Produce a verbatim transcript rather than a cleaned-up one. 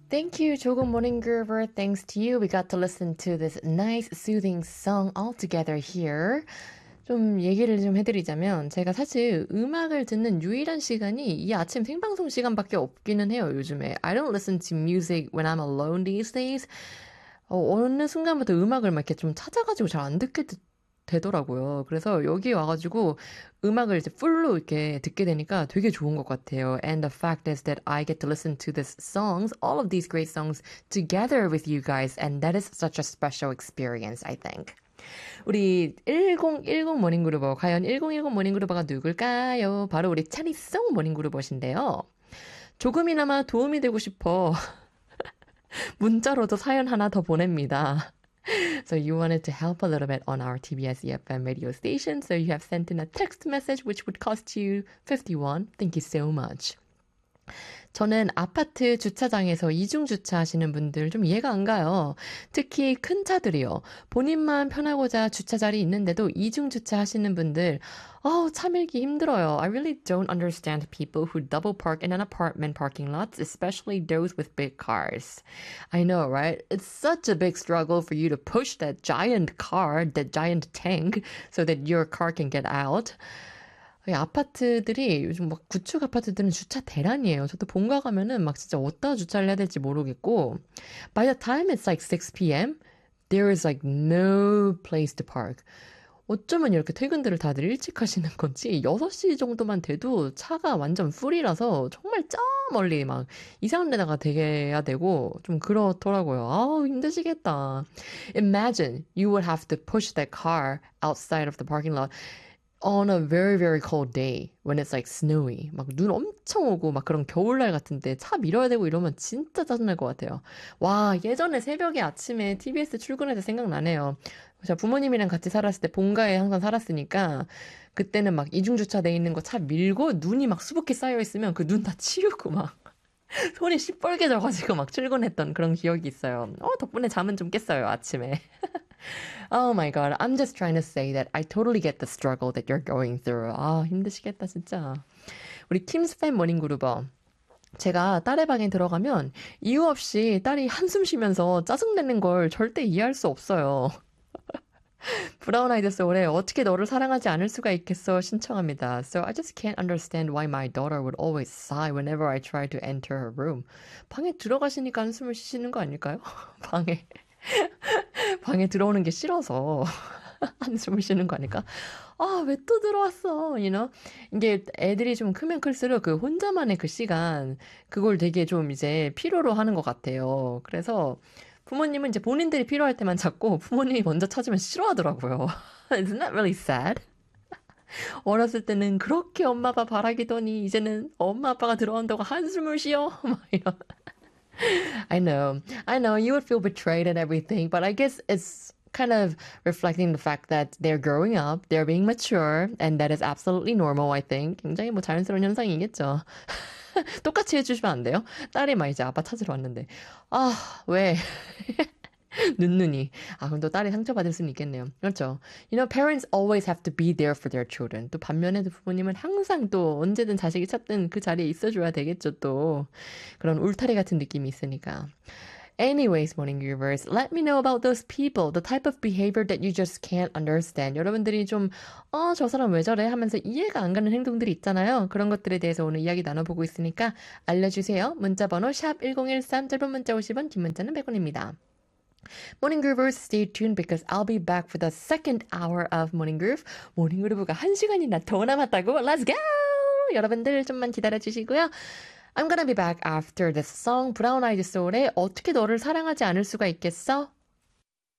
Thank you, 조금 Morning Groover. Thanks to you, we got to listen to this nice, soothing song all together here. 좀 얘기를 좀 해드리자면 제가 사실 음악을 듣는 유일한 시간이 이 아침 생방송 시간밖에 없기는 해요, 요즘에. I don't listen to music when I'm alone these days. 어, 어느 순간부터 음악을 막 이렇게 좀 찾아가지고 잘 안 듣게 되, 되더라고요. 그래서 여기 와가지고 음악을 이제 풀로 이렇게 듣게 되니까 되게 좋은 것 같아요. And the fact is that I get to listen to these songs, all of these great songs together with you guys. And that is such a special experience, I think. 우리 천십 모닝그루버, 과연 천십 모닝그루버가 누굴까요? 바로 우리 차리송 모닝그루버신데요. 조금이나마 도움이 되고 싶어 문자로도 사연 하나 더 보냅니다. So you wanted to help a little bit on our T B S E F M radio station, so you have sent in a text message which would cost you fifty won. Thank you so much. 저는 아파트 주차장에서 이중 주차하시는 분들 좀 이해가 안 가요. 특히 큰 차들이요. 본인만 편하고자 주차 자리 있는데도 이중 주차하시는 분들 어우, 차 밀기 힘들어요. I really don't understand people who double park in an apartment parking lot, especially those with big cars. I know, right? It's such a big struggle for you to push that giant car, that giant tank, so that your car can get out. 이 아파트들이 요즘 막 구축 아파트들은 주차 대란이에요. 저도 본가 가면은 막 진짜 어디다 주차를 해야 될지 모르겠고 by the time it's like six p.m. there is like no place to park. 어쩌면 이렇게 퇴근들을 다들 일찍 하시는 건지 여섯 시 정도만 돼도 차가 완전 풀이라서 정말 저 멀리 막 이상한 데다가 대게야 되고 좀 그렇더라고요. 아우 힘드시겠다. Imagine you would have to push that car outside of the parking lot on a very, very cold day when it's like snowy. 막 눈 엄청 오고 막 그런 겨울날 같은데 차 밀어야 되고 이러면 진짜 짜증날 것 같아요. 와, 예전에 새벽에 아침에 티비에스 출근할 때 생각나네요. 제가 부모님이랑 같이 살았을 때 본가에 항상 살았으니까 그때는 막 이중주차돼 있는 거 차 밀고 눈이 막 수북히 쌓여있으면 그 눈 다 치우고 막 손이 시뻘개져가지고 막 출근했던 그런 기억이 있어요. 어, 덕분에 잠은 좀 깼어요, 아침에. Oh my god, I'm just trying to say that I totally get the struggle that you're going through. 아, 힘드시겠다, 진짜. 우리 킴스팬 모닝그루버. 제가 딸의 방에 들어가면 이유 없이 딸이 한숨 쉬면서 짜증내는 걸 절대 이해할 수 없어요. 브라운 아이드 소울에 어떻게 너를 사랑하지 않을 수가 있겠어 신청합니다. So I just can't understand why my daughter would always sigh whenever I try to enter her room. 방에 들어가시니까 한숨을 쉬시는 거 아닐까요? 방에. 방에 들어오는 게 싫어서 한숨을 쉬는 거 아닐까? 아, 왜 또 들어왔어? You know? 이게 애들이 좀 크면 클수록 그 혼자만의 그 시간, 그걸 되게 좀 이제 필요로 하는 것 같아요. 그래서 부모님은 이제 본인들이 필요할 때만 찾고 부모님이 먼저 찾으면 싫어하더라고요. Isn't that really sad? 어렸을 때는 그렇게 엄마 아빠 바라기더니 이제는 엄마 아빠가 들어온다고 한숨을 쉬어? 막 이런. I know. I know you would feel betrayed and everything, but I guess it's kind of reflecting the fact that they're growing up, they're being mature, and that is absolutely normal, I think. 굉장히 뭐 자연스러운 현상이겠죠. 똑같이 해주시면 안 돼요? 딸이 막 이제 아빠 찾으러 왔는데. 아, 왜? 눈눈이. 아, 그럼 또 딸이 상처받을 수는 있겠네요. 그렇죠. You know, parents always have to be there for their children. 또 반면에 부모님은 항상 또 언제든 자식이 찾든 그 자리에 있어줘야 되겠죠, 또. 그런 울타리 같은 느낌이 있으니까. Anyways, morning givers, let me know about those people, the type of behavior that you just can't understand. 여러분들이 좀, 어, 저 사람 왜 저래? 하면서 이해가 안 가는 행동들이 있잖아요. 그런 것들에 대해서 오늘 이야기 나눠보고 있으니까 알려주세요. 문자번호 샵 천십삼, 짧은 문자 오십 원, 긴 문자는 백 원입니다. Morning Groovers, stay tuned because I'll be back for the second hour of Morning Groove. Morning Groove가 한 시간이나 더 남았다고? Let's go! 여러분들 좀만 기다려주시고요. I'm gonna be back after this song, 브라운 아이드 소울의 어떻게 너를 사랑하지 않을 수가 있겠어?